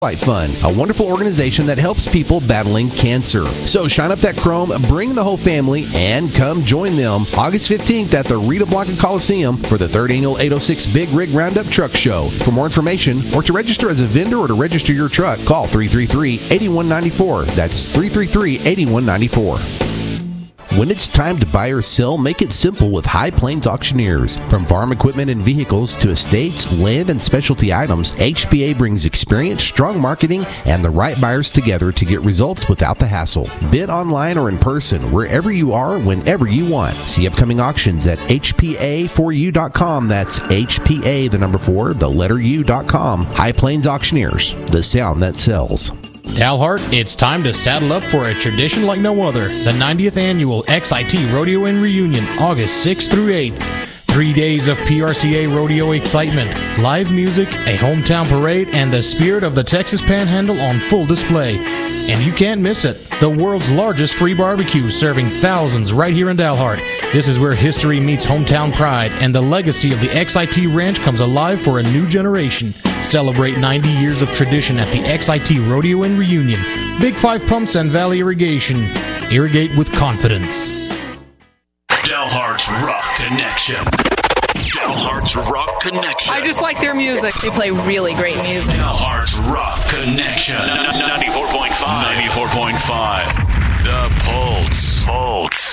Fight Fund, a wonderful organization that helps people battling cancer. So shine up that chrome, bring the whole family, and come join them August 15th at the Rita Blanca Coliseum for the 3rd Annual 806 Big Rig Roundup Truck Show. For more information or to register as a vendor or to register your truck, call 333-8194. That's 333-8194. When it's time to buy or sell, make it simple with High Plains Auctioneers. From farm equipment and vehicles to estates, land, and specialty items, HPA brings experience, strong marketing, and the right buyers together to get results without the hassle. Bid online or in person, wherever you are, whenever you want. See upcoming auctions at HPA4U.com. That's HPA, the number 4, the letter U.com. High Plains Auctioneers, the sound that sells. Dalhart, it's time to saddle up for a tradition like no other. The 90th Annual XIT Rodeo and Reunion, August 6th through 8th. 3 days of PRCA rodeo excitement, live music, a hometown parade, and the spirit of the Texas Panhandle on full display. And you can't miss it. The world's largest free barbecue, serving thousands right here in Dalhart. This is where history meets hometown pride, and the legacy of the XIT Ranch comes alive for a new generation. Celebrate 90 years of tradition at the XIT Rodeo and Reunion. Big 5 Pumps and Valley Irrigation. Irrigate with confidence. Dalhart's Rock Connection. Dalhart's Rock Connection. I just like their music. They play really great music. Dalhart's Rock Connection. 94.5. 94.5. The Pulse.